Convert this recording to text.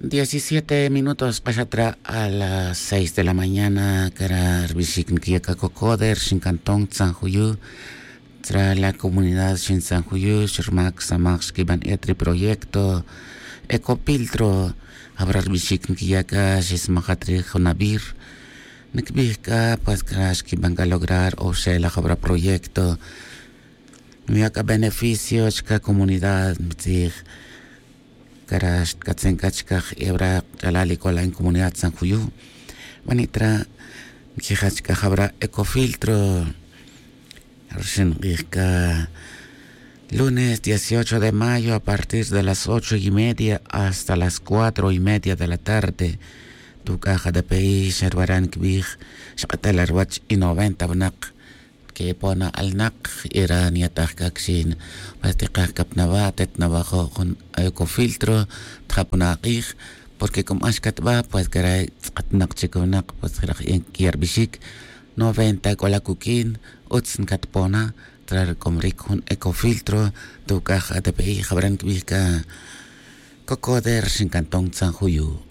17 minutos para atrás a las 6 de la mañana, cara Arbishiknkiaka Cocoder, Shinkantong, Sanjuyu, tra la comunidad Shin Sanjuyu, Shirmak, Samax, Kiban Etri Proyecto, Ecopiltro, Abra Arbishiknkiaka, Shismachatri, Jonabir, Nikbika, pues crash Kiban a lograr, o sea, la Abra Proyecto, Miaka beneficios, ka comunidad, Mitzig, Karash Katsenkachkaj Ebra Talaliko la en comunidad San Juyu. Manitra Kijachkaj habrá ecofiltro. Lunes 18 de mayo a partir de las 8:30 hasta las 4:30 de la tarde. Tu caja de PI Sherwaran Kbij Shakatel Arwach y 90 Bnak. Que pone al nak era niatah kaksin pastikah kapnabatet nabajo con ecofiltro trapunaqih porque como ashkatba pues caray atnak chikonak pues en kierbishik 90 cola kukin utsin katpona trar comrik con ecofiltro tu caja de pei jabran kbika cocoder sin cantón San Juyu.